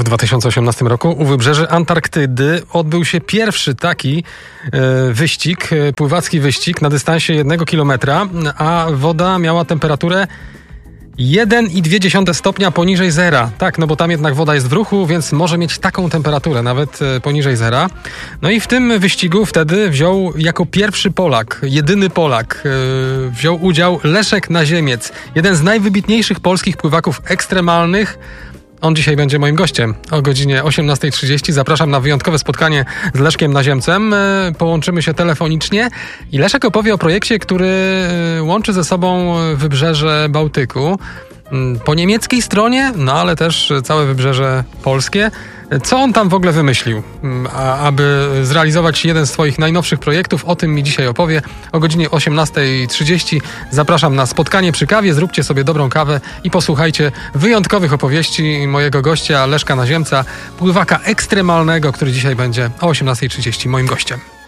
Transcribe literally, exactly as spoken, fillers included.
W dwa tysiące osiemnastym roku u wybrzeży Antarktydy odbył się pierwszy taki e, wyścig, e, pływacki wyścig na dystansie jednego kilometra, a woda miała temperaturę jeden i dwie dziesiąte stopnia poniżej zera. Tak, no bo tam jednak woda jest w ruchu, więc może mieć taką temperaturę, nawet e, poniżej zera. No i w tym wyścigu wtedy wziął jako pierwszy Polak, jedyny Polak, e, wziął udział Leszek Naziemiec, jeden z najwybitniejszych polskich pływaków ekstremalnych. On dzisiaj będzie moim gościem o godzinie osiemnasta trzydzieści. Zapraszam na wyjątkowe spotkanie z Leszkiem Naziemcem. Połączymy się telefonicznie i Leszek opowie o projekcie, który łączy ze sobą wybrzeże Bałtyku. Po niemieckiej stronie, no ale też całe wybrzeże polskie. Co on tam w ogóle wymyślił, a, aby zrealizować jeden z swoich najnowszych projektów? O tym mi dzisiaj opowie o godzinie osiemnasta trzydzieści. Zapraszam na spotkanie przy kawie, zróbcie sobie dobrą kawę i posłuchajcie wyjątkowych opowieści mojego gościa Leszka Naziemca, pływaka ekstremalnego, który dzisiaj będzie o osiemnasta trzydzieści moim gościem.